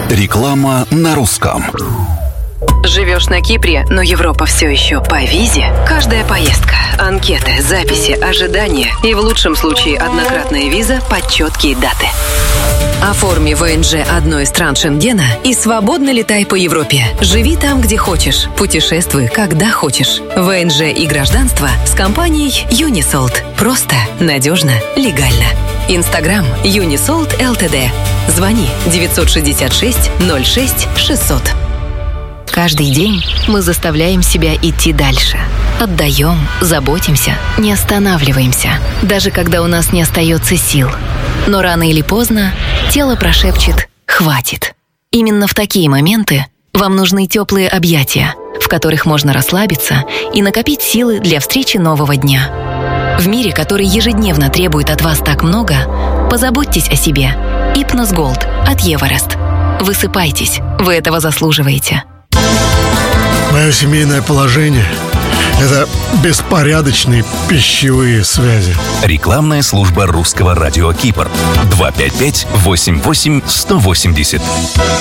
Реклама на русском. Живешь на Кипре, но Европа все еще по визе? Каждая поездка, анкеты, записи, ожидания и в лучшем случае однократная виза под четкие даты. Оформи ВНЖ одной из стран Шенгена и свободно летай по Европе. Живи там, где хочешь. Путешествуй, когда хочешь. ВНЖ и гражданство с компанией Unisold. Просто, надежно, легально. Инстаграм Unisold ЛТД. Звони 966 06 600. Каждый день мы заставляем себя идти дальше. Отдаем, заботимся, не останавливаемся, даже когда у нас не остается сил. Но рано или поздно тело прошепчет «хватит». Именно в такие моменты вам нужны теплые объятия, в которых можно расслабиться и накопить силы для встречи нового дня. В мире, который ежедневно требует от вас так много, позаботьтесь о себе. Hypnos Gold от Everest. Высыпайтесь, вы этого заслуживаете. Мое семейное положение – это беспорядочные пищевые связи. Рекламная служба русского радио Кипр. 255-88-180.